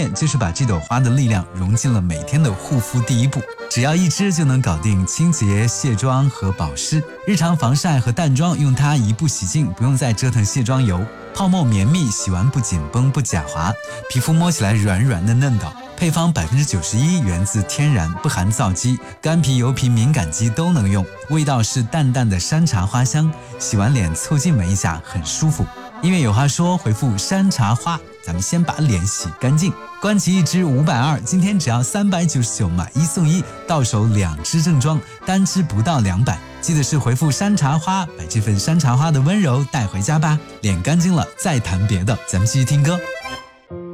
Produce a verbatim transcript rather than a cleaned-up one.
念就是把这朵花的力量融进了每天的护肤第一步。只要一支就能搞定清洁、卸妆和保湿。日常防晒和淡妆用它一步洗净，不用再折腾卸妆油，泡沫绵密，洗完不紧绷不假滑，皮肤摸起来软软的嫩导。配方 百分之九十一 源自天然，不含皂基，干皮、油皮、敏感肌都能用。味道是淡淡的山茶花香，洗完脸凑近闻一下，很舒服。音乐有话说，回复山茶花，咱们先把脸洗干净。官旗一支五百二，今天只要三百九十九，买一送一，到手两支正装，单支不到两百。记得是回复山茶花，把这份山茶花的温柔带回家吧。脸干净了再谈别的，咱们继续听歌。